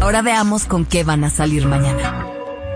Ahora veamos con qué van a salir mañana.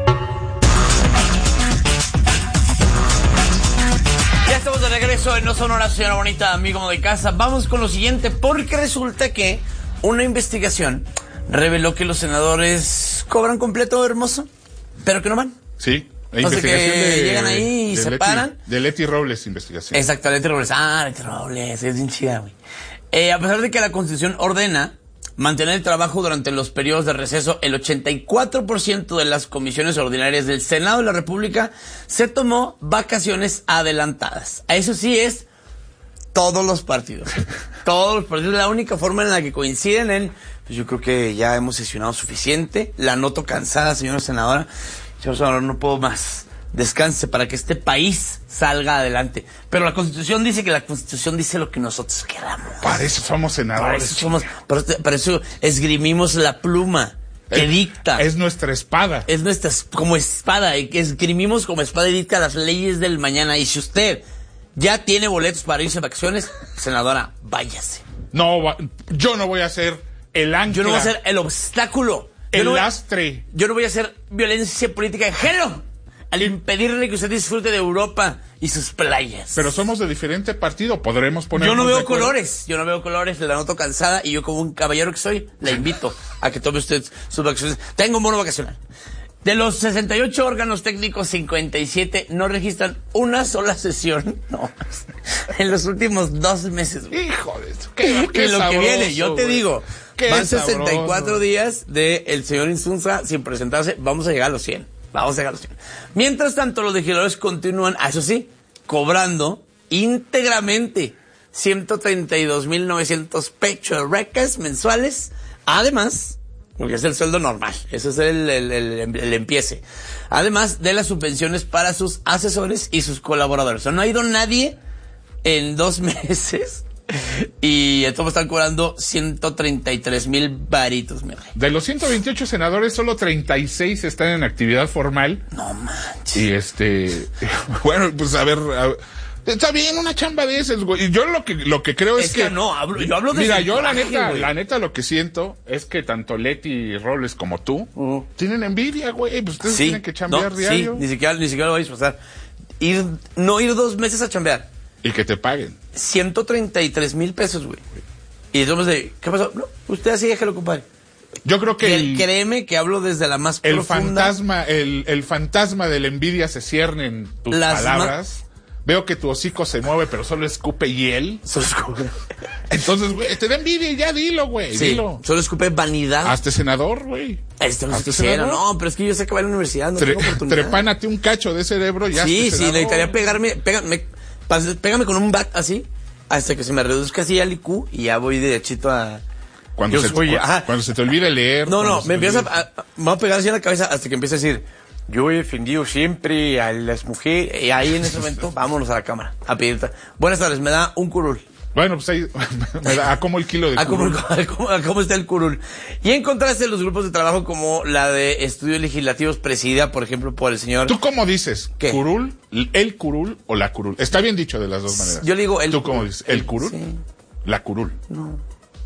Ya estamos de regreso en No Sonora, señora bonita, amigo de casa. Vamos con lo siguiente, porque resulta que una investigación reveló que los senadores cobran completo hermoso, pero que no van. Sí. Entonces que llegan ahí y se paran. De Leti Robles, investigación. Exacto, Leti Robles. Leti Robles, es bien chida, güey. A pesar de que la Constitución ordena mantener el trabajo durante los periodos de receso, el 84% de las comisiones ordinarias del Senado de la República se tomó vacaciones adelantadas. Eso sí es todos los partidos. Todos los partidos. La única forma en la que coinciden en... Pues yo creo que ya hemos sesionado suficiente. La noto cansada, señora senadora. Señor senador, no puedo más. Descanse para que este país salga adelante. Pero la Constitución dice que la Constitución dice lo que nosotros queramos. Para eso somos senadores. Para eso esgrimimos la pluma que dicta. Es nuestra espada. Es nuestra como espada. Esgrimimos como espada y dicta las leyes del mañana. Y si usted ya tiene boletos para irse de vacaciones, senadora, váyase. No, yo no voy a ser el ancla. Yo no voy a ser el obstáculo. El lastre. Yo no voy a hacer violencia política de género al impedirle que usted disfrute de Europa y sus playas. Pero somos de diferente partido, podremos poner. Yo no veo colores, la noto cansada y yo como un caballero que soy, la invito a que tome usted sus vacaciones. Tengo un bono vacacional. De los 68 órganos técnicos, 57 no registran una sola sesión, no, en los últimos 2 meses. Hijo de eso, qué y lo sabroso, que viene, yo te digo, van 64 sabroso. días de el señor Insunza sin presentarse, vamos a llegar a los 100. Mientras tanto, los legisladores continúan, eso sí, cobrando íntegramente 132,900 pechorrecas mensuales. Además, porque es el sueldo normal, ese es el empiece. Además de las subvenciones para sus asesores y sus colaboradores. O sea, no ha ido nadie en 2 meses. Y entonces están cobrando 133,000 varitos, mi rey. De los 128 senadores, solo 36 están en actividad formal. No manches. Y bueno, pues a ver, está bien una chamba de esas, güey. Y yo lo que creo es que no, yo hablo de mira, yo coraje, la neta lo que siento es que tanto Leti Robles como tú tienen envidia, güey. Pues ustedes tienen que chambear diario. Sí, ni siquiera lo vais a pasar. No ir 2 meses a chambear. Y que te paguen 133,000 pesos, güey. Y entonces, ¿qué pasó? No, usted así déjelo, compadre. Yo creo que créeme que hablo desde la más profunda. El fantasma de la envidia se cierne en tus palabras. Veo que tu hocico se mueve, pero solo escupe hiel. Solo escupe. Entonces, güey, te da envidia y ya dilo, güey. Sí, dilo. Solo escupe vanidad. Hazte senador, güey. No quisiera, no, pero es que yo sé que va a la universidad, no tengo oportunidad. Trepánate un cacho de cerebro y ya. Sí, necesitaría pégame con un bat así, hasta que se me reduzca así al IQ y ya voy derechito a... Cuando se te olvide leer. No, me empieza me va a pegar así en la cabeza hasta que empiece a decir, yo he defendido siempre a las mujeres, y ahí en ese momento, vámonos a la cámara, a pedir. Buenas tardes, me da un curul. Bueno, pues ahí, ¿a cómo el kilo de curul? ¿A cómo está el curul? Y en contraste, los grupos de trabajo como la de estudios legislativos presidida, por ejemplo, por el señor... ¿Tú cómo dices? ¿Qué? ¿Curul? ¿El curul o la curul? Está bien dicho de las dos maneras. Yo le digo el... ¿Tú cómo dices? ¿El curul? Sí. La curul. No.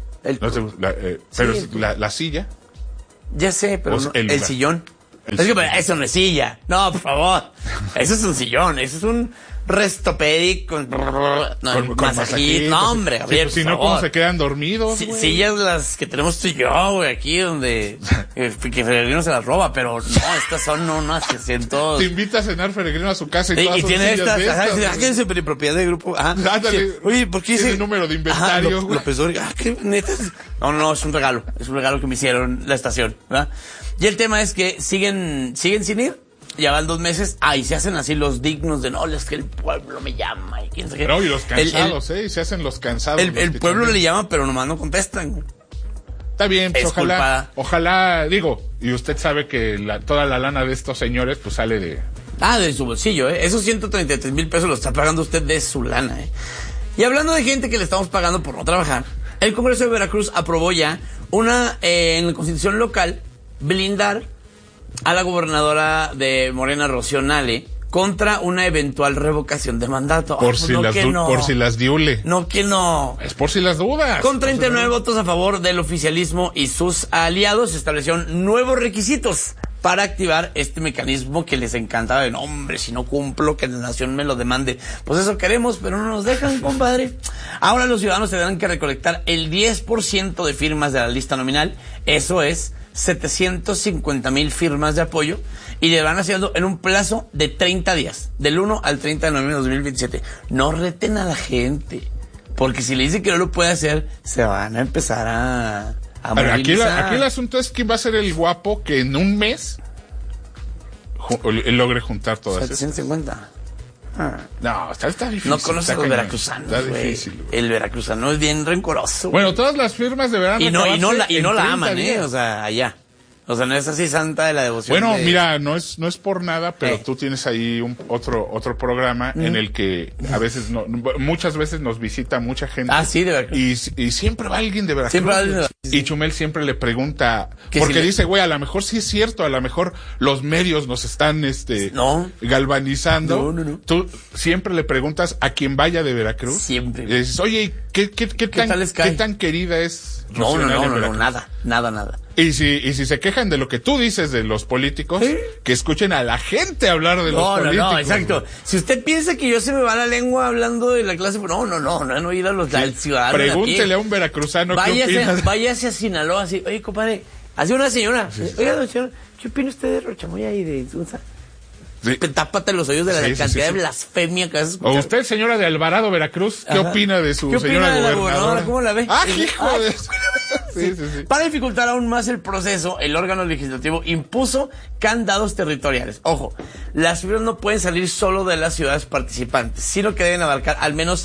Pero sí, la silla. Ya sé, pero Pues no, el sillón. Eso no es silla. No, por favor. Eso es un sillón. Eso es un restopedic con masajito. No, hombre, Javier, si no, ¿cómo se quedan dormidos? Sillas las que tenemos tú y yo, güey, aquí donde que Peregrino se las roba, pero no, estas son unas que siento. Te invita a cenar Peregrino a su casa y todas y son tiene sillas de estas. Quédense en propiedad del grupo. Ándale. Oye, ¿por qué ese número de inventario? López Dóriga. ¿Qué neta? No, es un regalo. Es un regalo que me hicieron la estación, ¿verdad? Y el tema es que siguen sin ir. Ya van 2 meses, y se hacen así los dignos de no, es que el pueblo me llama y quién sabe qué. No, y los cansados, y se hacen los cansados. El pueblo le llama, pero nomás no contestan. Está bien, pues ojalá, digo, y usted sabe que toda la lana de estos señores pues sale de su bolsillo, Esos 133,000 pesos los está pagando usted de su lana, Y hablando de gente que le estamos pagando por no trabajar, el Congreso de Veracruz aprobó ya en la Constitución local blindar a la gobernadora de Morena, Rocío Nale, contra una eventual revocación de mandato. Por si las diule. No, que no. Es por si las dudas. Con 39 votos a favor del oficialismo y sus aliados, se establecieron nuevos requisitos para activar este mecanismo que les encantaba. No, hombre, si no cumplo, que la nación me lo demande. Pues eso queremos, pero no nos dejan, compadre. Ahora los ciudadanos tendrán que recolectar el 10% de firmas de la lista nominal. Eso es 750,000 firmas de apoyo, y deberán hacerlo en un plazo de 30 días, del 1 al 30 de noviembre de 2027. No reten a la gente, porque si le dicen que no lo puede hacer, se van a empezar a aquí el asunto es quién va a ser el guapo que en un mes logre juntar todas 750. No, está difícil. No conoces a los veracruzanos, está difícil, güey. El veracruzano es bien rencoroso. Bueno, todas las firmas deberán y no la aman, días. o sea, allá. O sea, no es así santa de la devoción. Bueno, mira, no es por nada, pero tú tienes ahí otro programa en el que a veces muchas veces nos visita mucha gente. Ah, sí, de Veracruz. Y siempre va alguien de Veracruz. Siempre va alguien de Veracruz. Y Chumel siempre le pregunta, porque dice, güey, a lo mejor sí es cierto, a lo mejor los medios nos están galvanizando. No. Tú siempre le preguntas a quien vaya de Veracruz. Siempre. Y dices, oye, ¿qué tan querida es? No, nada. Y si se quejan de lo que tú dices de los políticos, ¿sí? Que escuchen a la gente hablar de los políticos. No, exacto. ¿No? Si usted piensa que yo se me va la lengua hablando de la clase, no han oído al ciudadano. Pregúntele a un veracruzano qué opina. Váyase a Sinaloa, así, oye, compadre, así una señora, oiga, don señor, ¿qué opina usted de Rochamoya y de Zunza? Sí. Tápate los oídos de la cantidad de blasfemia que has escuchado. O usted, señora de Alvarado, Veracruz, ¿qué opina de su señora gobernadora? ¿Cómo la ve? Hijo de... Sí. Para dificultar aún más el proceso, el órgano legislativo impuso candados territoriales. Ojo, las firmas no pueden salir solo de las ciudades participantes, sino que deben abarcar al menos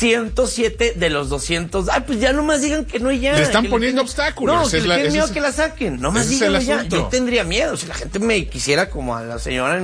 107 de los 200. Pues ya nomás digan que no, ya. Le están poniendo obstáculos. No, que tienen miedo que la saquen. Nomás díganlo ya. Yo tendría miedo. Si la gente me quisiera como a la señora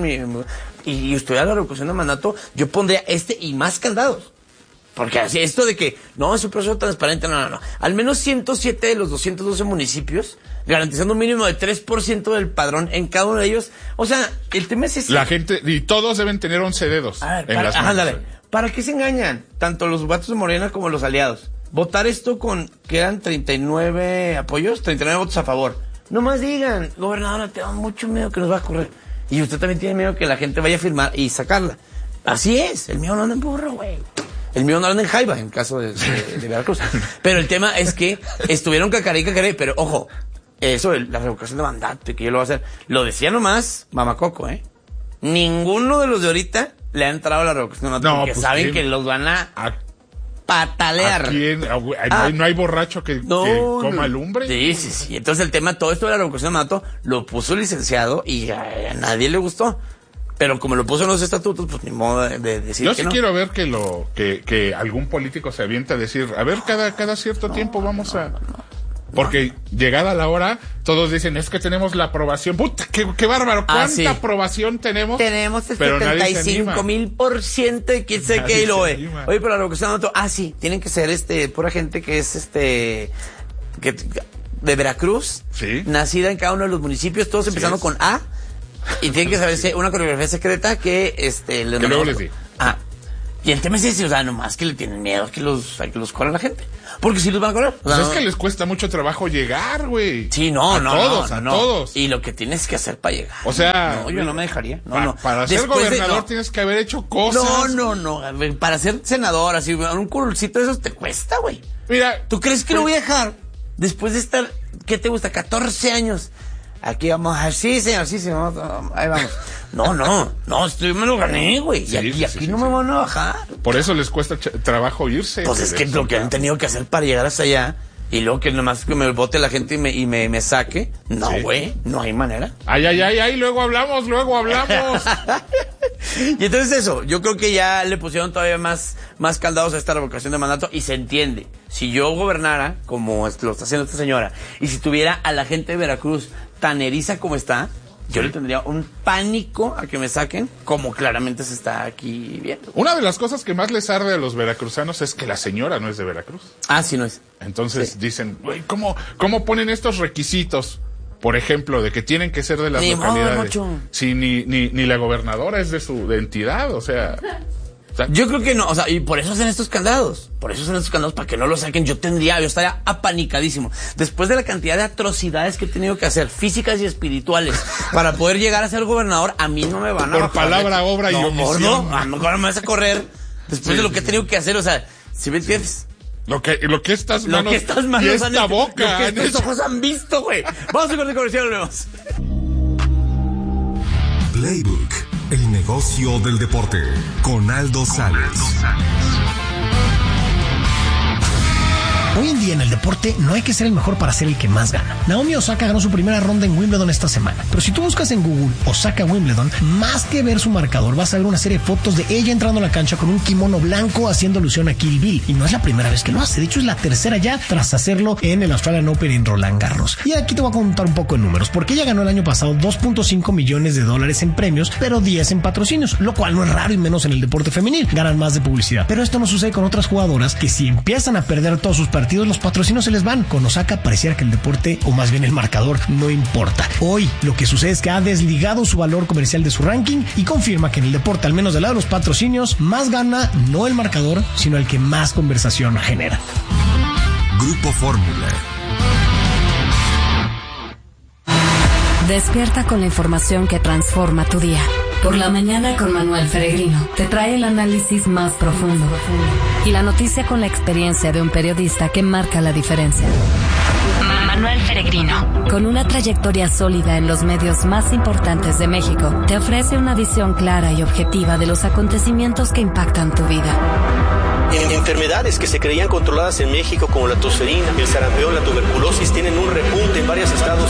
y estudiar la revocación de mandato, yo pondría y más candados. Porque así, esto de que, no, es un proceso transparente, no. Al menos 107 de los 212 municipios, garantizando un mínimo de 3% del padrón en cada uno de ellos. O sea, el tema es ese. La gente, y todos deben tener 11 dedos. A ver, ándale. ¿Para qué se engañan? Tanto los vatos de Morena como los aliados. Votar esto quedan 39 apoyos, 39 votos a favor. Nomás digan, gobernadora, te da mucho miedo que nos va a correr. Y usted también tiene miedo que la gente vaya a firmar y sacarla. Así es, el mío no anda en burro, güey. El mío no anda en jaiba, en caso de Veracruz. Pero el tema es que estuvieron cacaré, pero ojo, la revocación de mandato y que yo lo voy a hacer, lo decía nomás Mamacoco, Ninguno de los de ahorita le ha entrado a la revocación de mandato, porque saben que los van a patalear. ¿No hay borracho que coma lumbre? Sí. Entonces el tema, todo esto de la revocación de mandato, lo puso el licenciado y a nadie le gustó. Pero como lo puso en los estatutos, pues ni modo de decir que no. Yo sí quiero ver que algún político se avienta a decir, a ver, cada cierto tiempo vamos a... Porque llegada la hora, todos dicen, es que tenemos la aprobación. ¡Puta, qué bárbaro! ¿Cuánta aprobación tenemos? Tenemos el 75,000% de quién sé qué y lo ve. Oye, pero la revocación de mandato, sí, tienen que ser pura gente que es de Veracruz, ¿sí? Nacida en cada uno de los municipios, todos empezando con A. Y tiene que saberse una coreografía secreta que que luego les digo. Y el tema es ese, o sea, nomás que le tienen miedo a que los corra la gente. Porque si los van a correr. Pues es que les cuesta mucho trabajo llegar, güey. Sí, a todos. Y lo que tienes que hacer para llegar. O sea, no, yo no me dejaría. Para ser gobernador tienes que haber hecho cosas. No. Para ser senador, así, un curulcito de esos te cuesta, güey. Mira. ¿Tú crees que lo voy a dejar después de estar, qué te gusta, 14 años? Aquí vamos, sí, señor, ahí vamos. No, me lo gané, güey. Y aquí no me van a bajar. Por eso les cuesta trabajo irse. Pues es que lo que han tenido que hacer para llegar hasta allá, y luego que nomás que me vote la gente y me saque. No, güey, no hay manera. Ay, luego hablamos. Y entonces eso, yo creo que ya le pusieron todavía más caldados a esta revocación de mandato y se entiende. Si yo gobernara, como lo está haciendo esta señora, y si tuviera a la gente de Veracruz tan eriza como está, yo le tendría un pánico a que me saquen, como claramente se está aquí viendo. Una de las cosas que más les arde a los veracruzanos es que la señora no es de Veracruz. Sí, no es. Entonces dicen, güey, ¿cómo ponen estos requisitos? por ejemplo, de que tienen que ser de las localidades. Sí, ni la gobernadora es de entidad, o sea... Yo creo que no, o sea, y por eso hacen estos candados. Por eso hacen estos candados, para que no lo saquen. Yo estaría apanicadísimo. Después de la cantidad de atrocidades que he tenido que hacer, físicas y espirituales, para poder llegar a ser gobernador, a mí no me van a por palabra, obra y omisión. No, a lo mejor me vas a correr después de lo que he tenido que hacer, o sea, ¿sí me entiendes? Lo que estas manos y esta boca, lo que estos ojos han visto, güey. Vamos a corte comercial, volvemos. Playbook, el negocio del deporte, con Aldo Sales. Hoy en día en el deporte no hay que ser el mejor para ser el que más gana. Naomi Osaka ganó su primera ronda en Wimbledon esta semana. Pero si tú buscas en Google Osaka Wimbledon, más que ver su marcador, vas a ver una serie de fotos de ella entrando a la cancha con un kimono blanco haciendo alusión a Kill Bill. Y no es la primera vez que lo hace. De hecho, es la tercera ya tras hacerlo en el Australian Open en Roland Garros. Y aquí te voy a contar un poco de números, porque ella ganó el año pasado $2.5 millones en premios, pero 10 en patrocinios, lo cual no es raro y menos en el deporte femenil. Ganan más de publicidad. Pero esto no sucede con otras jugadoras que si empiezan a perder todos sus partidos, los patrocinios se les van. Con Osaka pareciera que el deporte, o más bien el marcador, no importa. Hoy lo que sucede es que ha desligado su valor comercial de su ranking y confirma que en el deporte, al menos del lado de los patrocinios, más gana no el marcador, sino el que más conversación genera. Grupo Fórmula. Despierta con la información que transforma tu día. Por la mañana con Manuel Peregrino te trae el análisis más profundo y la noticia con la experiencia de un periodista que marca la diferencia. Manuel Peregrino, con una trayectoria sólida en los medios más importantes de México, te ofrece una visión clara y objetiva de los acontecimientos que impactan tu vida. Enfermedades que se creían controladas en México, como la tosferina, el sarampión, la tuberculosis, tienen un repunte en varios estados.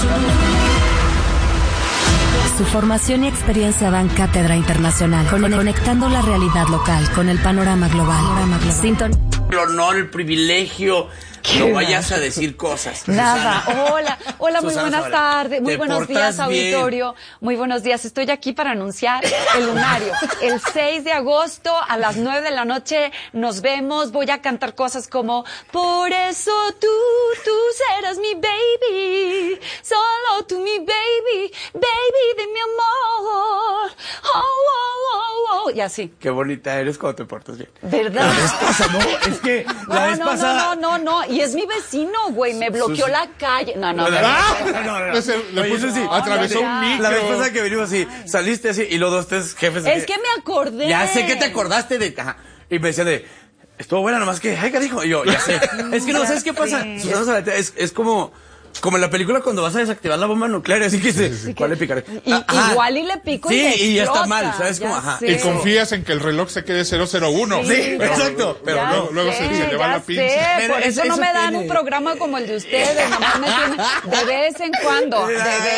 Su formación y experiencia dan cátedra internacional, conectando la realidad local con el panorama global. El honor, el privilegio, no vayas a decir cosas. Nada, hola, muy Susana buenas Zavala. tardes, muy buenos días, auditorio, bien. Muy buenos días. Estoy aquí para anunciar el lunario. El 6 de agosto a las 9 de la noche nos vemos. Voy a cantar cosas como: por eso tú serás mi baby, solo tú mi baby de mi amor. Y así. Qué bonita eres cuando te portas bien. ¿Verdad? La vez pasada, no, es que la vez pasada... No, y es mi vecino, güey, me bloqueó la calle. No. Le puso así, atravesó un micro. La vez pasada que venimos así, saliste así, y los 2, 3 jefes... Es que me acordé. Ya sé que te acordaste de... Ajá, y me decían de... Estuvo buena, nomás que... Ay, ¿qué dijo? Y yo, ya sé. Es que no, ¿sabes qué pasa? Susana Zavala, es como en la película cuando vas a desactivar la bomba nuclear, así que dice, ¿cuál le picaré? Igual y le pico y sí, y ya está explota, mal, ¿sabes cómo? Ajá. Y confías en que el reloj se quede 001. Sí, exacto. Pero luego se le va la pinza. Por eso no me dan un programa como el de ustedes, nomás me tienen de vez en cuando,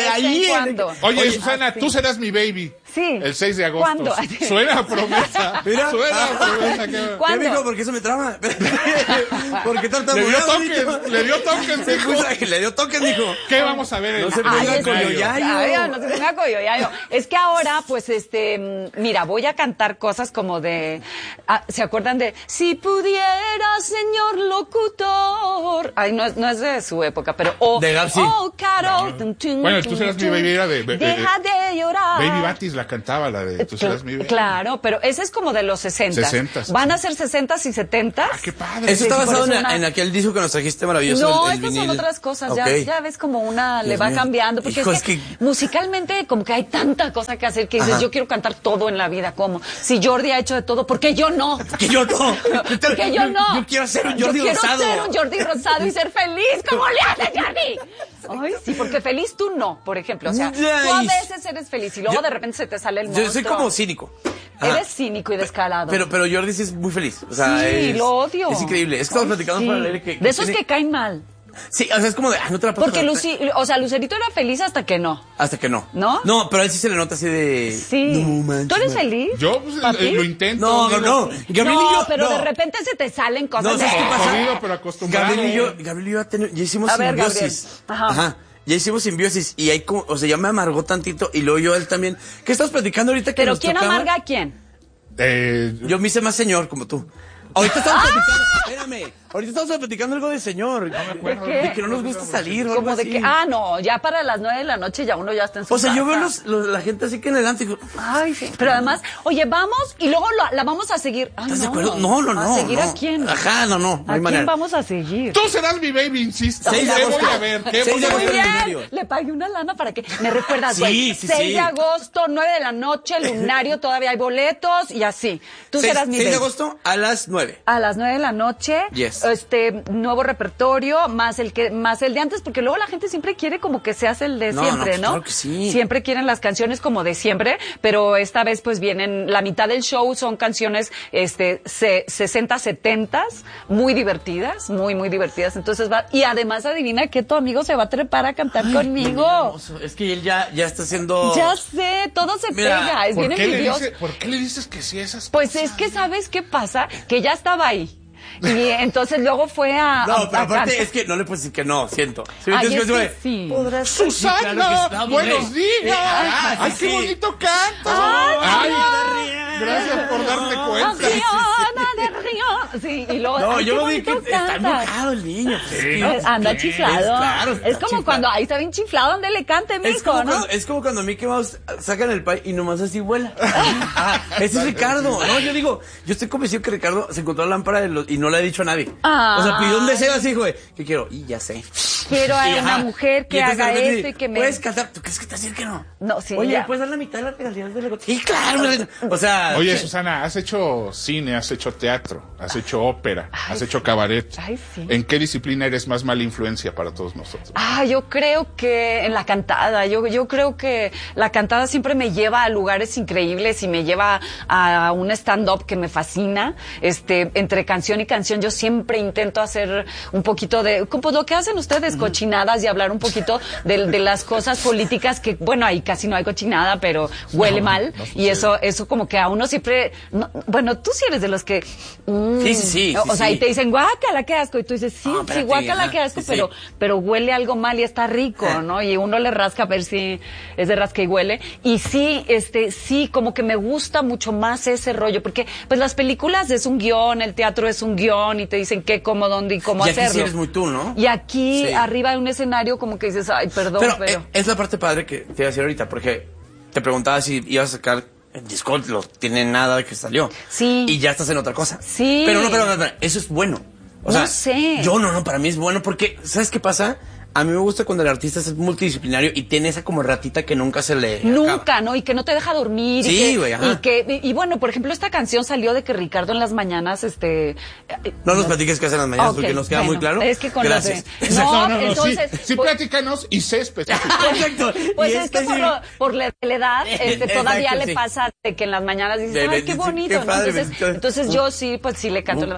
Oye, Susana, tú serás mi baby. Sí. El 6 de agosto. ¿Cuándo? Suena a promesa. Mira. Suena a promesa. ¿Qué dijo? Porque eso me trama. ¿Por qué tartamudeado? Le dio toques, dijo. Le dio toques, dijo. ¿Qué vamos a ver? No se ponga coyoyayo. No se ponga coyoyayo. Es que ahora, pues, mira, voy a cantar cosas como de... ¿Se acuerdan de Si pudiera, señor locutor? Ay, no es de su época, pero... de García. Oh, Carol. Bueno, tú serás mi baby, era de... Deja de llorar. Baby Batis la cantaba, la de Tú serás mi baby. Claro, pero ese es como de los 60s. Van a ser 60s y 70s. Ah, qué padre. Eso está basado en aquel disco que nos trajiste maravilloso. No, el estas vinil. son otras cosas. Okay. Ya ves como una Dios le va mío. cambiando. Porque Hijo, es que musicalmente como que hay tanta cosa que hacer que dices, Ajá. yo quiero cantar todo en la vida. ¿Cómo? Si Jordi ha hecho de todo, ¿por qué yo no? Que yo no. Porque yo no. Yo quiero ser un Jordi Rosado. Yo quiero ser un Jordi Rosado y ser feliz. ¿Cómo le haces, Jordi? Ay, sí, porque feliz tú no, por ejemplo. O sea, tú a veces eres feliz y luego de repente se te sale el monstruo. Yo soy como cínico. Eres cínico y descarado. Pero Jordi sí es muy feliz. O sea, sí, lo odio. Es increíble. Es que estamos platicando para leer que... De esos que caen mal. Sí, o sea, es como de, no te la puedo Porque Lucerito era feliz hasta que no. Hasta que no. ¿No? No, pero a él sí se le nota así de... Sí. No manches, ¿Tú eres feliz? Yo pues, lo intento. No. Gabriel y yo... pero de repente se te salen cosas. No, ¿sabes qué pasa? Jodido, pero acostumbrado. Gabriel y yo ya hicimos simbiosis. Ajá. Ya hicimos simbiosis y ahí como, o sea, ya me amargó tantito y luego yo él también. ¿Qué estás platicando ahorita que ¿Pero nos quién tocaba? amarga a quién? Yo me hice más señor como tú. Ahorita estamos platicando, espérame. Ahorita estamos platicando algo de señor. ¿De qué? De que no nos gusta salir o algo Como de así. que, no, ya para las 9 de la noche ya uno ya está en su O sea, yo veo casa. la gente así que en el antro. Ay, sí. Pero además, oye, vamos y luego la vamos a seguir. Ay, ¿Estás de acuerdo? No. ¿A seguir no. a quién? Ajá, no hay ¿A quién manera. vamos a seguir? Tú serás mi baby, insisto. 6 de ¿Qué agosto. voy a ver? ¿Qué 6 voy de a agosto. ver? Lunario. Le pagué una lana para que me recuerdas, Sí, güey. sí, 6 sí. de agosto, 9 de la noche, lunario, todavía hay boletos y así. Tú serás mi 6 de baby. agosto a las 9. A las 9 de la noche, Yes. Nuevo repertorio, más el de antes, porque luego la gente siempre quiere como que seas el de No, siempre, pues ¿no? claro que sí. Siempre quieren las canciones como de siempre, pero esta vez pues vienen, la mitad del show son canciones 60, 70, muy divertidas, muy divertidas. Entonces y además adivina que tu amigo se va a trepar a cantar conmigo. Hermoso. Es que él ya está haciendo... Ya sé, todo se Mira, pega, es bien envidioso. ¿Por qué le dices que sí a esas Pues es que, ¿sabes qué pasa? Que ya estaba ahí. Y entonces luego fue a... No, pero a aparte cantar. es que no le puedes decir que no, siento. ¿Sí me Ay, entiendes? es que Güey? sí. Podrás... ¡Susana! Sí, claro que está, ¡Buenos hombre. días! Ah, ¡Ay, sí, qué sí. bonito canto! Ay, Gracias por darte cuenta. Rihanna de Río. Sí, y luego... No, ay, yo qué vi que bonito está canta. enojado el niño. Pues, Sí. Anda ¿qué? chiflado. Claro, Es está como chiflado. cuando ahí está bien chiflado, donde le cante, Es mijo, como, ¿no? es como cuando Mickey Mouse sacan el pie y nomás así vuela. Ese es Ricardo. No, yo digo, yo estoy convencido que Ricardo se encontró la lámpara y no le ha dicho a nadie. Ah. O sea, pidió un deseo así, güey. ¿Qué quiero? Y ya sé. Quiero a Y, una ajá. mujer que Y entonces haga de repente esto y que me... ¿Puedes cantar? ¿Tú crees que te va a decir que no? No, sí, Oye, ya. ¿puedes dar la mitad de las regalías de la... Sí, claro. O sea... Oye, Susana, has hecho cine, has hecho teatro, has hecho ópera, has hecho cabaret. Ay, sí. ¿En qué disciplina eres más mala influencia para todos nosotros? Yo creo que en la cantada, yo creo que la cantada siempre me lleva a lugares increíbles y me lleva a un stand-up que me fascina. Entre canción y canción yo siempre intento hacer un poquito de, pues lo que hacen ustedes, cochinadas, y hablar un poquito de las cosas políticas que, bueno, ahí casi no hay cochinada, pero huele mal. Y eso como que a uno siempre, bueno, tú sí eres de los que... Sí. O sea, y te dicen, guácala, qué asco. Y tú dices, sí, No, sí, espérate, guácala, ajá, qué asco, sí, pero huele algo mal y está rico, ¿no? Y uno le rasca a ver si es de rasca y huele. Y sí, sí, como que me gusta mucho más ese rollo, porque pues las películas es un guión, el teatro es un guión y te dicen qué, cómo, dónde y cómo Y aquí hacerlo. sí eres muy tú, ¿no? Y aquí, Sí. arriba de un escenario, como que dices, ay, perdón, pero... es la parte padre que te iba a decir ahorita, porque te preguntaba si ibas a sacar el disco, no tiene nada que salió. Sí. Y ya estás en otra cosa. Sí. Pero no, eso es bueno. O No sea, sé. Yo no, para mí es bueno porque, ¿sabes qué pasa? A mí me gusta cuando el artista es multidisciplinario y tiene esa como ratita que nunca se le Nunca, acaba. ¿no? Y que no te deja dormir. Sí, güey, ajá. Y bueno, por ejemplo, esta canción salió de que Ricardo en las mañanas, No nos platiques qué hacen las mañanas Ok, porque nos queda muy bueno, claro. es que con Gracias. los de- No, entonces, sí, pues- platícanos y sé específico. Exacto. Pues Y es que sí. por la edad, todavía Exacto, le sí. pasa de que en las mañanas dices, De- ay, qué sí, bonito, qué ¿no? padre, Entonces yo sí, pues sí le canto,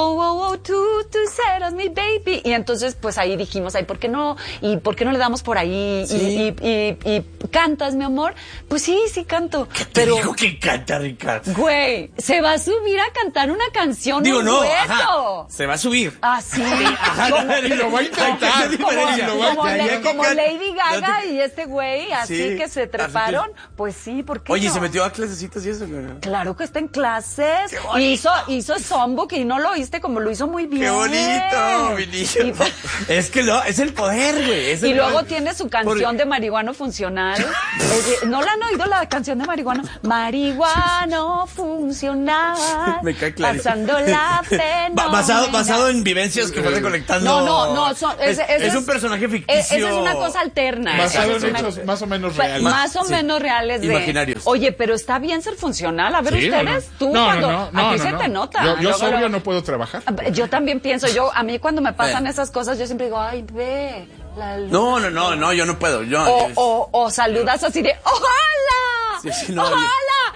tú serás mi baby. Y entonces, pues ahí dijimos, ay, ¿por qué no? ¿Y por qué no le damos por ahí? Sí. Y cantas, mi amor. Pues sí, canto. ¿Qué te Pero, dijo que canta, Ricardo? güey, se va a subir a cantar una canción, Digo, un no, dueto. ajá, se va a subir. Ah, sí. Y lo va a intentar. Esa diferencia. Como Lady Gaga y este güey, así Sí, que se así treparon, pues sí, ¿por qué Oye, no? ¿se metió a clasecitas y eso? güey? Claro que está en clases. Qué bonito. Hizo Songbook y no lo oíste como lo hizo muy bien. ¡Qué bonito, mi niño! Es que no, es el poder, güey. es el Y luego poder. tiene su canción de marihuano funcional. ¿No la han oído la canción de marihuano? Marihuano funcional. Me cae clarísimo. Pasando la fenomenal. Basado en vivencias que fue recolectando. No, es un personaje ficticio. Esa es una cosa alterna. Basado Esa en es una- hechos más o menos reales. Más o Sí. menos reales. Imaginarios. Oye, pero está bien ser funcional. A ver, Sí, ustedes, tú, no, cuando no, a ti no, se no. te nota. Yo Luego, sobrio luego- no puedo trabajar. Yo también pienso, a mí cuando me pasan esas cosas, yo siempre digo, ay, ve, la luz. No, yo no puedo. O saludas así de, ¡hola! Sí, sí, no, ¡Hola!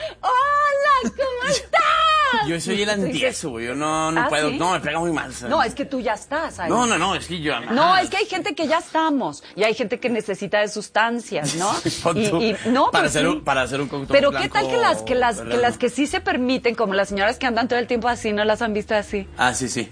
¿Cómo estás? Yo soy el antieso, güey. Yo no ¿Ah, puedo. sí? No, me pega muy mal. ¿sabes? No, es que tú ya estás ahí. No, es que yo. No, es que hay gente que ya estamos y hay gente que necesita de sustancias, ¿no? Pon tú, no, para pues hacer sí. para hacer un cóctel Pero blanco, qué tal que las que sí se permiten, como las señoras que andan todo el tiempo así, no las han visto así, Ah, sí.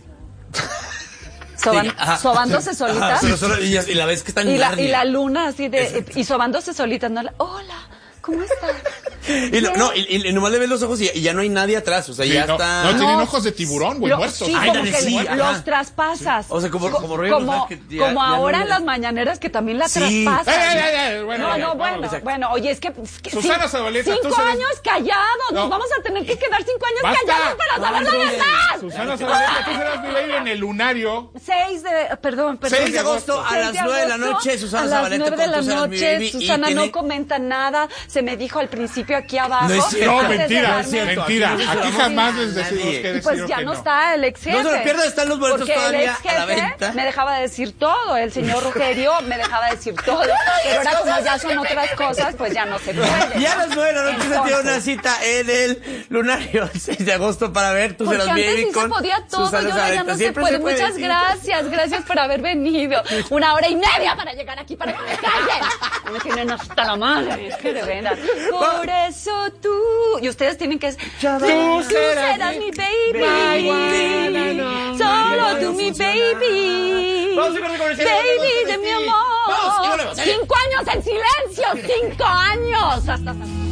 Ajá. sobándose solitas. Ajá, y la vez que están Y la luna así de, y sobándose solitas, ¿no? Hola, ¿Cómo estás? Y nomás le ves los ojos y ya no hay nadie atrás, o sea, Sí, ya no, está... no, tienen ojos de tiburón, güey, muertos. Sí, Ay, como dale, que sí, los traspasas. O sea, como Rollo Vázquez, ya ahora no- en las mañaneras que también la Sí. traspasas. Bueno, Bueno, oye, es que Susana Zabaleta, tú 5 serás- años callados, No. nos vamos a tener que quedar 5 años ¡Basta! callados para saber la verdad. Susana Zabaleta, tú serás mi lady en el lunario. 6 de agosto a las 9 de la noche, Susana Zabaleta a las 9 de con la Tú serás mi baby, noche, y Susana tiene- no comenta nada, se me dijo al principio aquí abajo. No es cierto. No, antes de mentira, darme- mentira. Aquí no Aquí se jamás lo les decimos nadie. que Y decir pues o ya que no está el ex jefe. No se lo pierdan, están los boletos porque todavía el ex jefe a la venta. me dejaba de decir todo, el señor Rogerio me dejaba decir todo, pero ahora como ya son otras cosas, pues ya no se puede. Y a las 9 de la noche se tiene una Entonces, cita en el lunario el 6 de agosto para ver Tú porque serás mi antes baby sí se con podía todo, Susana y ahora ya Zabaleta. no se Siempre puede. Muchas sí. gracias por haber venido. 1 hora y media para llegar aquí, para que me callen. No me tienen hasta la madre, es que de veras. Por eso tú, y ustedes tienen que... Tú serás mi baby, solo tú mi baby, Vamos a corte comercial. baby de mi amor. Vamos, y volvemos. 5 años en silencio, 5 años. Hasta